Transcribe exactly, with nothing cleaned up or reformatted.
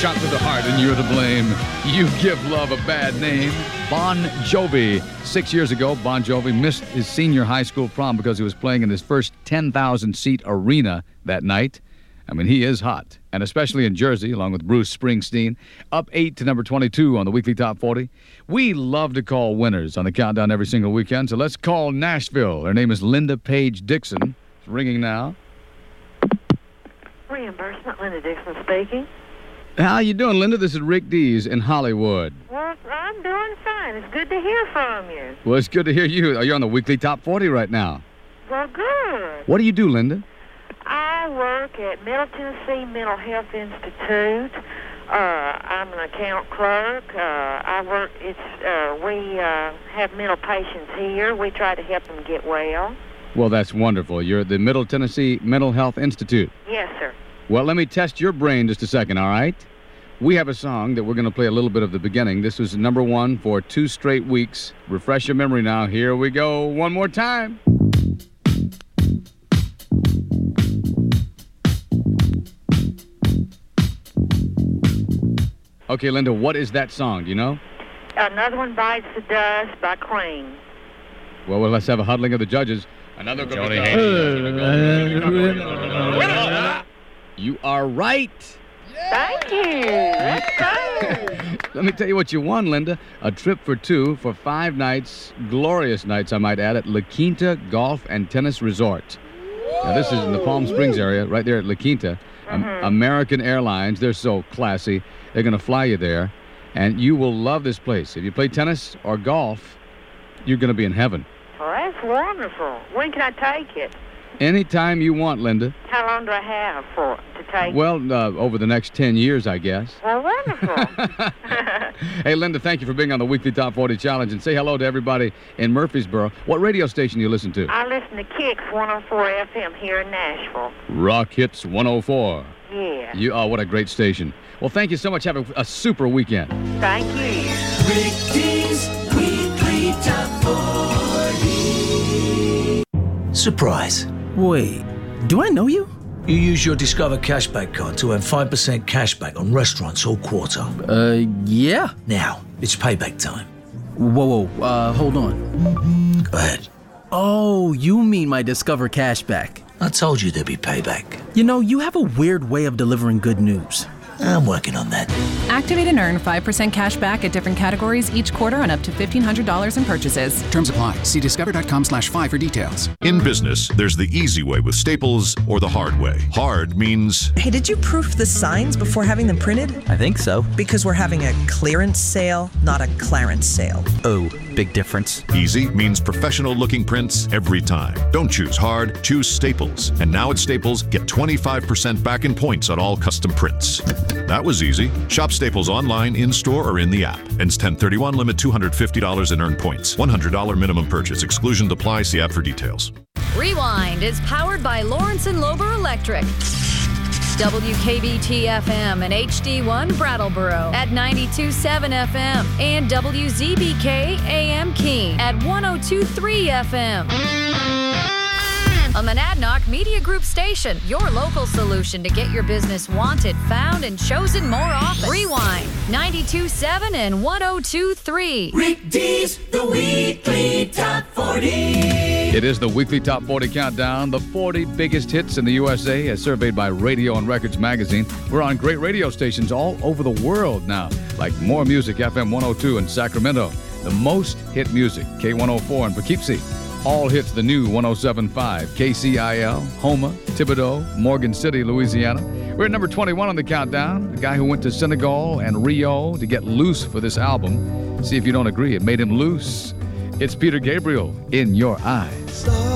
shot to the heart and you're to blame. You give love a bad name. Bon Jovi. Six years ago, Bon Jovi missed his senior high school prom because he was playing in his first ten thousand seat arena that night. I mean, he is hot, and especially in Jersey, along with Bruce Springsteen. Up eight to number twenty-two on the Weekly Top forty. We love to call winners on the countdown every single weekend, so let's call Nashville. Her name is Linda Page Dixon. It's ringing now. Reimbursement, Linda Dixon speaking. How you doing, Linda? This is Rick Dees in Hollywood. Well, I'm doing fine. It's good to hear from you. Well, it's good to hear you. Are you on the Weekly Top forty right now? Well, good. What do you do, Linda? I work at Middle Tennessee Mental Health Institute. Uh, I'm an account clerk. Uh, I work, it's, uh, we uh, have mental patients here. We try to help them get well. Well, that's wonderful. You're at the Middle Tennessee Mental Health Institute. Yes, sir. Well, let me test your brain just a second, all right? We have a song that we're going to play a little bit of the beginning. This was number one for two straight weeks. Refresh your memory now. Here we go one more time. Okay, Linda, what is that song? Do you know? Another One Bites the Dust by Queen. Well, well, let's have a huddling of the judges. Another Jody You are right. Thank you. That's right. Let me tell you what you won, Linda. A trip for two for five nights, glorious nights, I might add, at La Quinta Golf and Tennis Resort. Now, this is in the Palm Springs area, right there at La Quinta. Mm-hmm. Um, American Airlines, they're so classy. They're going to fly you there, and you will love this place. If you play tennis or golf, you're going to be in heaven. Well, that's wonderful. When can I take it? Anytime you want, Linda. How long do I have for to take Well, uh, over the next ten years, I guess. Well, wonderful. Hey, Linda, thank you for being on the Weekly Top forty Challenge, and say hello to everybody in Murfreesboro. What radio station do you listen to? I listen to Kicks one oh four F M here in Nashville. Rock Hits one oh four. Yeah. You, oh, what a great station. Well, thank you so much. Have a, a super weekend. Thank you. Rick Dees Weekly Top forty. Surprise. Wait, do I know you? You use your Discover Cashback card to earn five percent cashback on restaurants all quarter. Uh, yeah. Now, it's payback time. Whoa, whoa, uh, hold on. Go ahead. Oh, you mean my Discover Cashback. I told you there'd be payback. You know, you have a weird way of delivering good news. I'm working on that. Activate and earn five percent cash back at different categories each quarter on up to fifteen hundred dollars in purchases. Terms apply. See discover.com slash five for details. In business, there's the easy way with Staples or the hard way. Hard means... Hey, did you proof the signs before having them printed? I think so. Because we're having a clearance sale, not a Clarence sale. Oh, big difference. Easy means professional-looking prints every time. Don't choose hard, choose Staples. And now at Staples, get twenty-five percent back in points on all custom prints. That was easy. Shop Staples online, in-store, or in the app. Ends ten thirty-one, limit two hundred fifty dollars in earned points. one hundred dollars minimum purchase. Exclusion apply. See app for details. Rewind is powered by Lawrence and Lober Electric. W K B T F M and H D one Brattleboro at ninety-two point seven F M and W Z B K A M Keene at one oh two point three F M. A Monadnock Media Group station, your local solution to get your business wanted, found, and chosen more often. Rewind, ninety-two point seven and one oh two point three. Rick Dees, the Weekly Top forty. It is the Weekly Top forty Countdown, the forty biggest hits in the U S A, as surveyed by Radio and Records magazine. We're on great radio stations all over the world now, like More Music, F M one oh two in Sacramento. The most hit music, K one oh four in Poughkeepsie. All hits the new one oh seven point five, K C I L, Houma, Thibodaux, Morgan City, Louisiana. We're at number twenty-one on the countdown. The guy who went to Senegal and Rio to get loose for this album. See if you don't agree. It made him loose. It's Peter Gabriel, In Your Eyes.